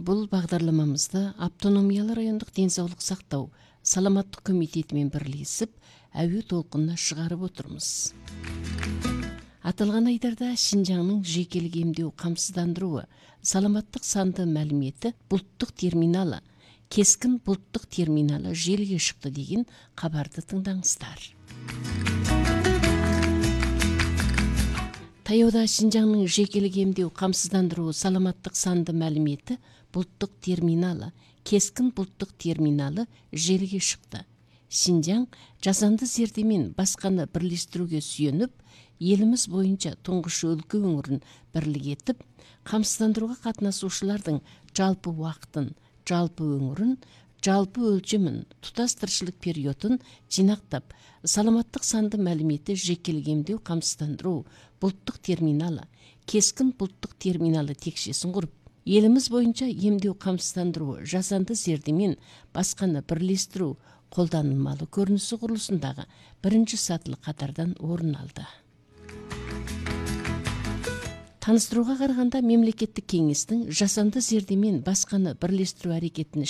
Бұл бағдарламамызды автономиялы райондық денсаулық сақтау саламаттық комитетімен бірлесіп, әуе толқынына шығарып отырмыз. Аталған айдарда Шинжаңның жекелік емдеу қамсыздандыруы саламаттық санды мәліметі бұлттық терминалы, кескін бұлттық терминалы желіге шықты деген хабарды тыңдаңыздар. Таяуда Шинжаңның жекелік емдеу қамсыздандыруы саламаттық санды мәліметі бұлттық терминалы, кескін бұлттық терминалы желіге шықты. Шинжаң жасанды зердемен басқаны бірлестіруге сүйеніп, еліміз бойынша тұңғыш өлкө өңірін бірлік етіп, қамсыздандыруға қатынасушылардың жалпы уақытын, жалпы өңірін, жалпы өлчімін, тұтас тіршілік периодын жинақтап, саламаттық санды мәліметі жекелік емдеу қамсыздандыру бұлттық терминалы, кескін бұлттық терминалы текшесін құрып, еліміз бойынша емдеу қамсыздандыруы жасанды зердемен басқаны бірлестіру қолданылмалы көрінісі құрылысындағы бірінші сатылы қатардан орын алды. Таныстыруға қарағанда мемлекеттік кеңестің жасанды зердемен басқаны бірлестіру әрекетін